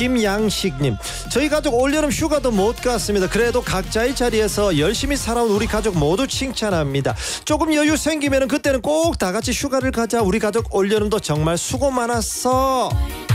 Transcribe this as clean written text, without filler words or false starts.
김양식님, 저희 가족 올여름 휴가도 못 갔습니다. 그래도 각자의 자리에서 열심히 살아온 우리 가족 모두 칭찬합니다. 조금 여유 생기면 그때는 꼭 다 같이 휴가를 가자. 우리 가족 올여름도 정말 수고 많았어.